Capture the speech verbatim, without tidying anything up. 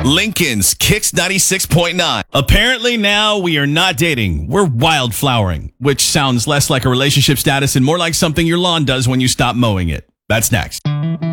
Lincoln's Kicks ninety-six point nine. Apparently now we are not dating. We're wildflowering, which sounds less like a relationship status and more like something your lawn does when you stop mowing it. That's next.